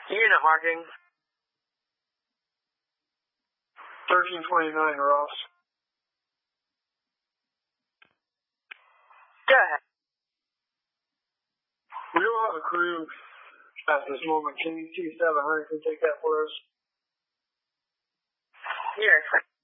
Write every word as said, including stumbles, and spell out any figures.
Unit marking. thirteen twenty-nine, Ross. Go ahead. We don't have a crew at this moment. Can you T seven hundred can take that for us? Yes.